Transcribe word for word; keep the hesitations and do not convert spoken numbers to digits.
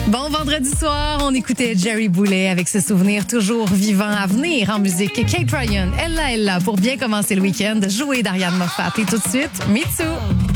Bon vendredi soir, on écoutait Jerry Boulet avec ce souvenir toujours vivant à venir en musique. Kate Ryan, elle là, elle là, pour bien commencer le week-end, jouer d'Ariane Moffat. Et tout de suite, Mitsu.